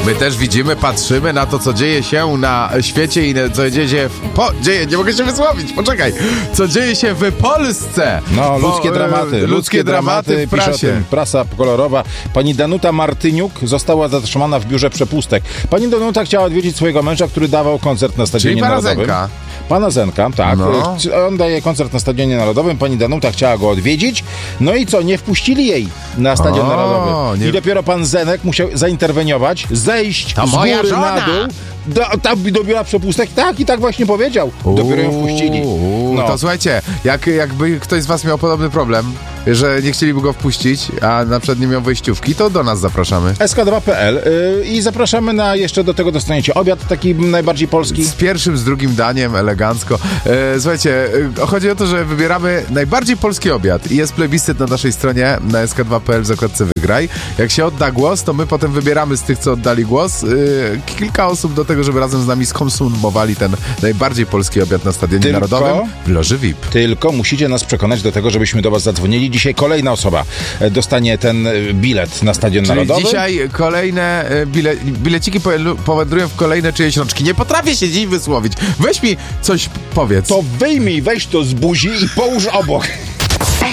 My też widzimy, patrzymy na to, co dzieje się na świecie i co dzieje się nie mogę się wysłowić, poczekaj. Co dzieje się w Polsce. No, ludzkie dramaty w prasie. Pisze o tym prasa kolorowa. Pani Danuta Martyniuk została zatrzymana w biurze przepustek. Pani Danuta chciała odwiedzić swojego męża, który dawał koncert na Stadionie Narodowym. Zenka. Pana Zenka, tak. No. On daje koncert na Stadionie Narodowym. Pani Danuta chciała go odwiedzić. No i co? Nie wpuścili jej na Stadion Narodowy. I dopiero pan Zenek musiał zainterweniować, zejść z góry na dół. Do biura przepustek. Tak, i tak właśnie powiedział. Dopiero ją wpuścili. No. To słuchajcie, jakby ktoś z was miał podobny problem, że nie chcieliby go wpuścić, a na przykład nie miał wejściówki, to do nas zapraszamy. sk2.pl i zapraszamy jeszcze do tego dostaniecie obiad taki najbardziej polski. Z pierwszym, z drugim daniem, elegancko. Słuchajcie, chodzi o to, że wybieramy najbardziej polski obiad i jest plebiscyt na naszej stronie na sk2.pl w zakładce Wygraj. Jak się odda głos, to my potem wybieramy z tych, co oddali głos, kilka osób do tego, żeby razem z nami skonsumowali ten najbardziej polski obiad na Stadionie Narodowym w loży VIP. Tylko musicie nas przekonać do tego, żebyśmy do was zadzwonili. Dzisiaj kolejna osoba dostanie ten bilet na Stadion Narodowy. Dzisiaj kolejne bileciki powędrują w kolejne czyjeś rączki. Nie potrafię się dziś wysłowić. Weź mi coś powiedz. To weź to z buzi i połóż obok.